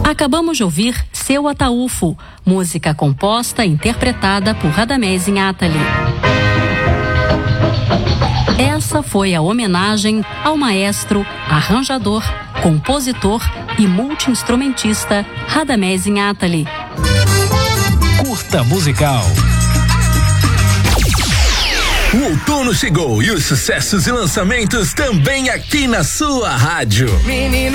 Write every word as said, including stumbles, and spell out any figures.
Acabamos de ouvir Seu Ataúfo, música composta e interpretada por Radamés Inátali. Essa foi a homenagem ao maestro, arranjador, compositor e multi-instrumentista Radamés Inátali. Curta musical. O outono chegou e os sucessos e lançamentos também aqui na sua rádio. Menina